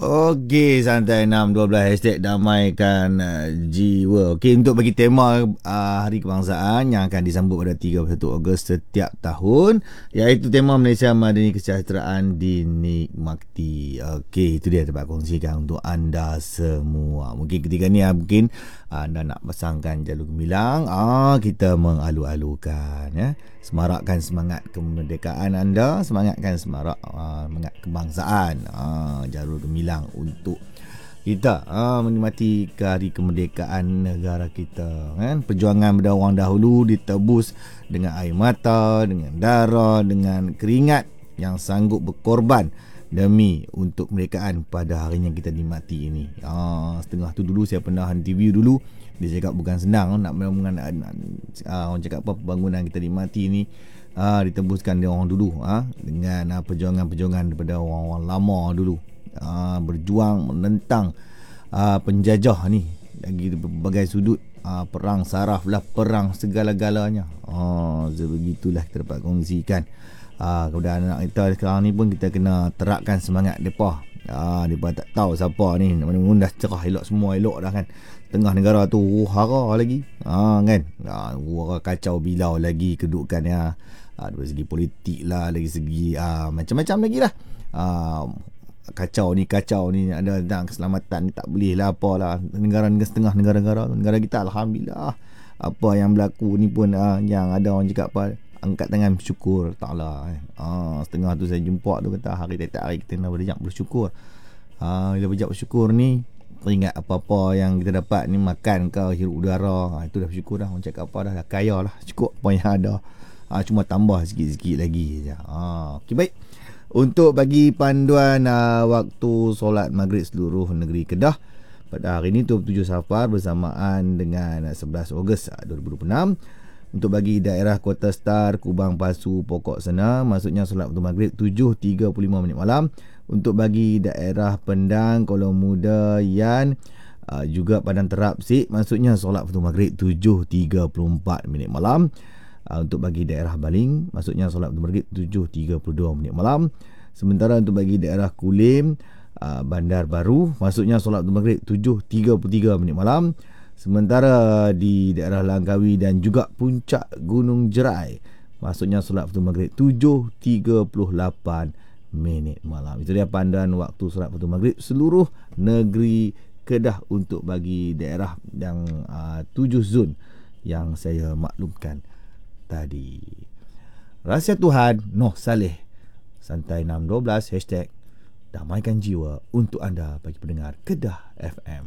Okey, santai 6.12 hashtag damaikan jiwa. Okey, untuk bagi tema Hari Kebangsaan yang akan disambut pada 31 Ogos setiap tahun, iaitu tema Malaysia Madani Kesejahteraan Dinikmati. Okey, itu dia tempat kongsikan untuk anda semua. Mungkin ketika ni mungkin anda nak pasangkan jalur gemilang, kita mengalu-alukan ya. Semarakkan semangat kemerdekaan anda, semangatkan semangat kebangsaan. Jalur gemilang untuk kita menikmati hari kemerdekaan negara kita kan. Perjuangan pada orang dahulu ditebus dengan air mata, dengan darah, dengan keringat yang sanggup berkorban demi untuk kemerdekaan pada hari yang kita nikmati ini. Setengah tu dulu saya pernah interview dulu, dia cakap bukan senang nak orang cakap apa, pembangunan kita nikmati ni ditebuskan oleh orang dulu dengan perjuangan-perjuangan daripada orang-orang lama dulu, berjuang menentang penjajah ni dari berbagai sudut, perang saraf lah, perang segala-galanya. Begitulah kita dapat kongsikan kepada anak kita sekarang ni pun kita kena terapkan semangat mereka. Mereka tak tahu siapa ni, mana-mana dah cerah elok, semua elok dah kan. Tengah negara tu hara lagi kan, kacau bilau lagi kedudukannya, dari segi politik lah, dari segi macam-macam lagi lah. Kacau ni ada tentang keselamatan ni, tak boleh lah apalah. Setengah negara kita alhamdulillah, apa yang berlaku ni pun yang ada orang cakap apa, angkat tangan bersyukur taklah. Setengah tu saya jumpa tu kata hari tiap hari kita nak banyak bersyukur. Bila banyak bersyukur ni, teringat apa-apa yang kita dapat ni, makan ke, hirup udara, itu dah bersyukur dah. Orang cakap apa dah kaya lah, cukup apa yang ada. Cuma tambah sikit-sikit lagi je. Okay, baik. Untuk bagi panduan waktu solat maghrib seluruh negeri Kedah pada hari ini 27 Safar bersamaan dengan 11 Ogos 2026. Untuk bagi daerah Kota Star, Kubang, Pasu, Pokok Sena, maksudnya solat waktu maghrib 7.35 minit malam. Untuk bagi daerah Pendang, Kolong Muda, Yan, juga Padang Terap, Sik, maksudnya solat waktu maghrib 7.34 minit malam. Untuk bagi daerah Baling, maksudnya solat waktu maghrib 7.32 minit malam. Sementara untuk bagi daerah Kulim, Bandar Baru, maksudnya solat waktu maghrib 7.33 minit malam. Sementara di daerah Langkawi dan juga Puncak Gunung Jerai, maksudnya solat waktu maghrib 7.38 minit malam. Itu dia panduan waktu solat waktu maghrib seluruh negeri Kedah untuk bagi daerah yang 7 zon yang saya maklumkan tadi. Rahsia Tuhan, Noh Saleh, santai 6.12 hashtag damaikan jiwa untuk anda bagi pendengar Kedah FM.